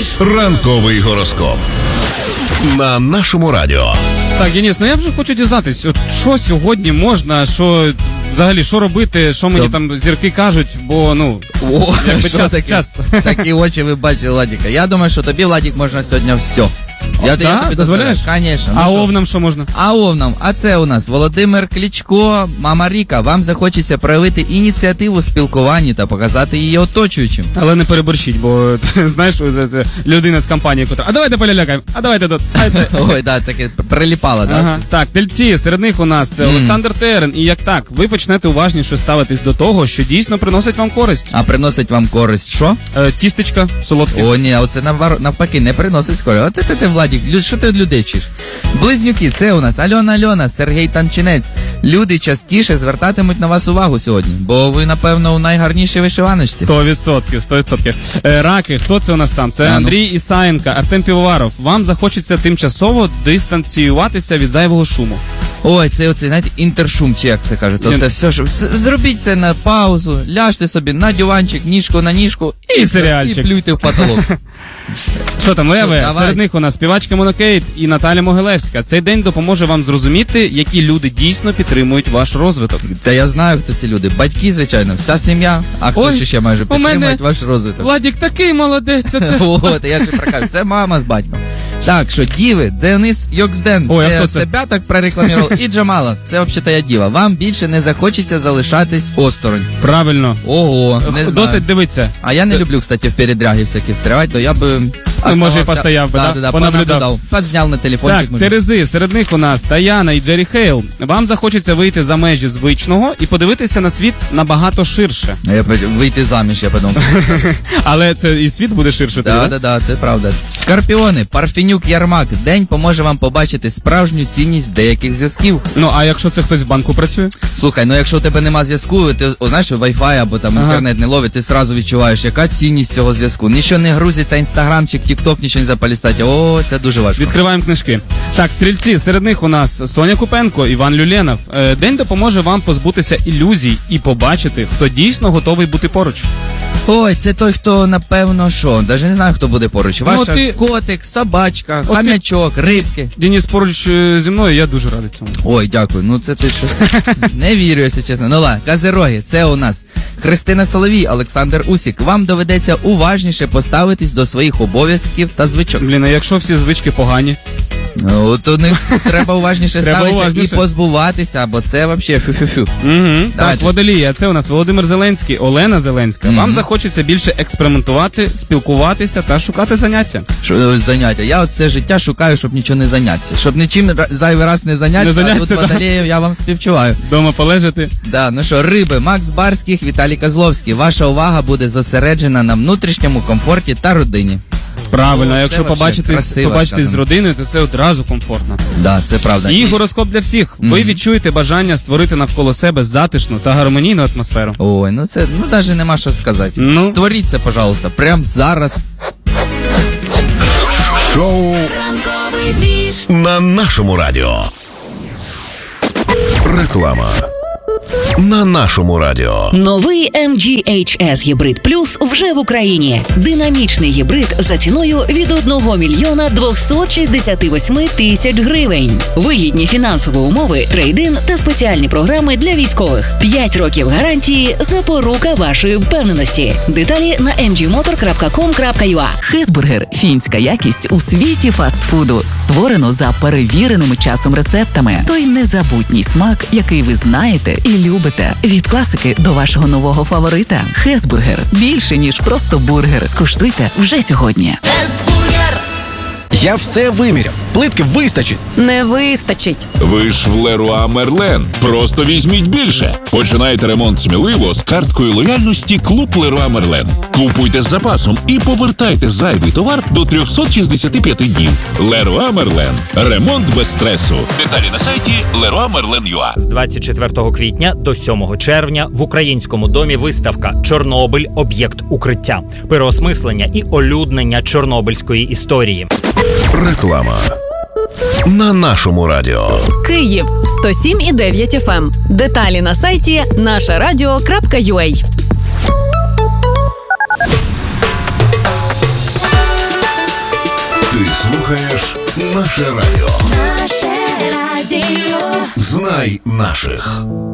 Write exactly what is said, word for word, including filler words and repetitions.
Ранковий гороскоп на нашому радіо. Так, Денис, ну я вже хочу дізнатись, от що сьогодні можна, що взагалі, що робити, що мені Тоб... там зірки кажуть, бо, ну, О, якби що час, таке? час. Такі очі ви бачили, Владіка. Я думаю, що тобі, Владік, можна сьогодні все. Я, да? я тобі Дозволяєш? Конечно. А ну, овнам що можна? А овнам, а це у нас Володимир Кличко, мама Ріка. Вам захочеться проявити ініціативу у спілкуванні та показати її оточуючим. Але не переборщіть, бо, знаєш, це, це людина з компанії, котра, а давайте полялякаємо, а давайте тут. А це... Ой, да, таке приліпало, да? Ага. Так, тельці, серед них у нас це mm. Олександр Терен. І як так, ви почнете уважніше ставитись до того, що дійсно приносить вам користь. А приносить вам користь що? Е, тістечка, солодкі. О, ні, оце навар... навпаки не приносить користь. Оце ти, ти, Владік, Лю... що ти від людей чиш? Близнюки, це у нас Альона Альона, Сергій Танчинець. Люди частіше звертатимуть на вас увагу сьогодні, бо ви, напевно, у найгарнішій вишиваночці. Сто відсотків, сто відсотків. Е, раки, хто це у нас там? Це а, Андрій ну. Ісаєнко, Артем Півоваров. Вам захочеться тимчасово дистанціюватися від зайвого шуму. Ой, це оцей, знаєте, інтершум, чи як це кажеться. Оце все, що... Зробіть це на паузу, ляжте собі на диванчик, ніжку на ніжку і, і серіальчик. І плюйте в потолок. Що там, Леви? Серед них у нас співачка Монокейт і Наталя Могилевська. Цей день допоможе вам зрозуміти, які люди дійсно підтримують ваш розвиток. Це я знаю, хто ці люди. Батьки, звичайно, вся сім'я. А хто Ой, ще майже підтримують мене... ваш розвиток? Владік такий молодець. Це... От, я ще прокажу. Це мама з батьком. Так, що діви, Денис Йоксден. Ой, це це себе так прорекламував. І Джамала. Це взагалі я діва. Вам більше не захочеться залишатись осторонь. Правильно. Ого, не знаю. Досить дивитися. А я не це... люблю, кстати, в передряги всякі встрявати, то я би... Ну, може і постояв би, да? Да, да, понаблюдав. Подзняв на телефончик. Так, може. Терези, серед них у нас Таяна і Джері Хейл. Вам захочеться вийти за межі звичного і подивитися на світ набагато ширше. Я вийти заміж, я подумав. Але це і світ буде ширше. Так, так, так, це правда. Скорпіони, Парфенюк Ярмак. День поможе вам побачити справжню цінність деяких зв'язків. Ну, а якщо це хтось в банку працює? Слухай, ну якщо у тебе нема зв'язку, ти, о, знаєш, Wi-Fi або там ага. інтернет не ловить, ти сразу відчуваєш, яка цінність цього зв'язку. Нічого не грузиться, інстаграмчик, тік-ток, нічого не запалістати. О, це дуже важко. Відкриваємо книжки. Так, стрільці, серед них у нас Соня Купенко, Іван Люленов. День допоможе вам позбутися ілюзій і побачити, хто дійсно готовий бути поруч. Ой, це той, хто, напевно, що, навіть не знаю, хто буде поруч. Ваша ну, ти... котик, собачка, О, хам'ячок, ти... рибки. Денис поруч зі мною, я дуже радий цьому. Ой, дякую, ну це ти щось не вірю, якщо чесно. Ну ладно, козироги, це у нас Христина Соловій, Олександр Усік. Вам доведеться уважніше поставитись до своїх обов'язків та звичок. Блін, а якщо всі звички погані? Ну, то не треба уважніше ставитися і позбуватися, бо це взагалі фю-фю-фю. Угу. Так, Водолія, це у нас Володимир Зеленський, Олена Зеленська. Mm-hmm. Вам захочеться більше експериментувати, спілкуватися та шукати заняття. Що, заняття? Я от все життя шукаю, щоб нічого не зайнятися. Щоб нічим зайвий раз не зайнятися, а тут Водолію я вам співчуваю. Дома полежати. Да, ну що, риби, Макс Барських, Віталій Козловський. Ваша увага буде зосереджена на внутрішньому комфорті та родині. Правильно, а якщо побачитись, побачитись з родиною, то це одразу комфортно. Да, це правда. І гороскоп для всіх. Mm-hmm. Ви відчуєте бажання створити навколо себе затишну та гармонійну атмосферу. Ой, ну це, ну навіть нема що сказати. Ну? Створіть це, пожалуйста, прямо зараз. Шоу на нашому радіо. Реклама. На нашому радіо. Новий ем джі ейч ес Гібрид Плюс вже в Україні. Динамічний гібрид за ціною від одного мільйона двохсот шістдесят вісім тисяч гривень. Вигідні фінансові умови, трейд-ін та спеціальні програми для військових. п'ять років гарантії – запорука вашої впевненості. Деталі на ем джі мотор крапка ком крапка ю а. Хесбургер – фінська якість у світі фастфуду. Створено за перевіреними часом рецептами. Той незабутній смак, який ви знаєте і любите. Від класики до вашого нового фаворита. Хесбургер. Більше, ніж просто бургер. Скуштуйте вже сьогодні. Хесбургер! Я все виміряв. Плитки вистачить. Не вистачить. Ви ж в Леруа Мерлен. Просто візьміть більше. Починайте ремонт сміливо з карткою лояльності Клуб Леруа Мерлен. Купуйте з запасом і повертайте зайвий товар до триста шістдесят п'ять днів. Леруа Мерлен. Ремонт без стресу. Деталі на сайті леруа мерлен крапка ю а. З двадцять четвертого квітня до сьомого червня в Українському домі виставка «Чорнобиль. Об'єкт укриття». Переосмислення і олюднення чорнобильської історії. Реклама. На нашому радіо. Київ сто сім і дев'ять еф ем. Деталі на сайті наше радіо крапка ю а. Ти слухаєш наше радіо. Наше радіо. Знай наших.